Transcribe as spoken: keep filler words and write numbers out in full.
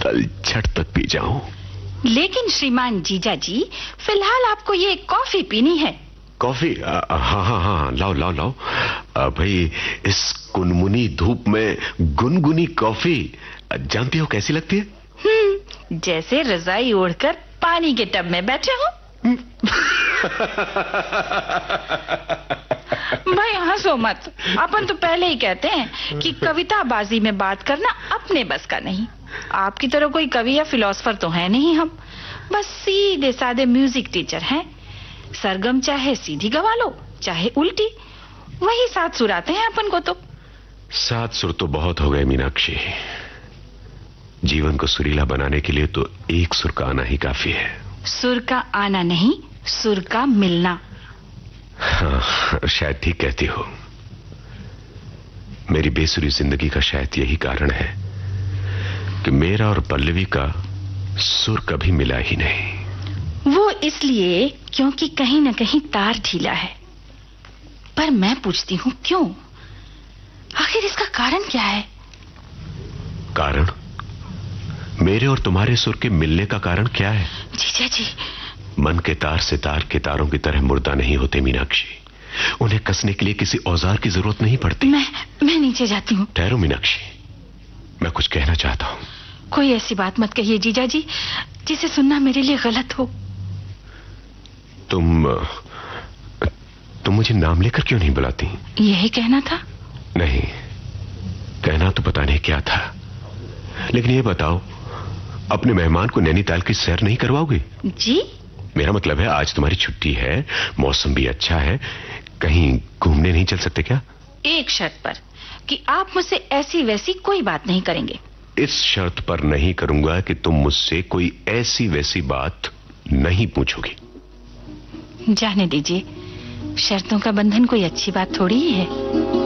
बोतल झट तक पी जाऊं। लेकिन श्रीमान जीजा जी, फिलहाल आपको ये कॉफी पीनी है। कॉफी? हाँ हाँ हाँ, लाओ लाओ लाओ। आ, भाई, इस कुनमुनी धूप में गुनगुनी कॉफी जानती हो कैसी लगती है? हम्म, जैसे रजाई ओढ़कर पानी के टब में बैठे हो। भाई हंसो मत। अपन तो पहले ही कहते हैं कि कविताबाजी में बात करना अपने बस का नहीं। आपकी तरह कोई कवि या फिलोसफर तो है नहीं हम, बस सीधे साधे म्यूजिक टीचर हैं। सरगम चाहे सीधी गवा लो चाहे उल्टी, वही सात सुर आते हैं अपन को। तो सात सुर तो बहुत हो गए मीनाक्षी। जीवन को सुरीला बनाने के लिए तो एक सुर का आना ही काफी है। सुर का आना नहीं, सुर का मिलना। हाँ, शायद ठीक कहती हो। मेरी बेसुरी जिंदगी का शायद यही कारण है कि मेरा और पल्लवी का सुर कभी मिला ही नहीं। वो इसलिए क्योंकि कहीं न कहीं तार ढीला है। पर मैं पूछती हूँ, क्यों? आखिर इसका कारण क्या है? कारण? मेरे और तुम्हारे सुर के मिलने का कारण क्या है? जीजा जी, मन के तार से तार के तारों की तरह मुर्दा नहीं होते मीनाक्षी। उन्हें कसने के लिए किसी औजार की जरूरत नहीं पड़ती। मैं मैं नीचे जाती हूँ। ठहरो मीनाक्षी, मैं कुछ कहना चाहता हूँ। कोई ऐसी बात मत कहिए जीजा जी जिसे सुनना मेरे लिए गलत हो। तुम तुम मुझे नाम लेकर क्यों नहीं बुलाती? यही कहना था। नहीं, कहना तो पता नहीं क्या था, लेकिन ये बताओ, अपने मेहमान को नैनीताल की सैर नहीं करवाओगे? जी? मेरा मतलब है, आज तुम्हारी छुट्टी है, मौसम भी अच्छा है, कहीं घूमने नहीं चल सकते क्या? एक शर्त पर, कि आप मुझसे ऐसी वैसी कोई बात नहीं करेंगे। इस शर्त पर नहीं करूंगा कि तुम मुझसे कोई ऐसी वैसी बात नहीं पूछोगी। जाने दीजिए, शर्तों का बंधन कोई अच्छी बात थोड़ी ही है।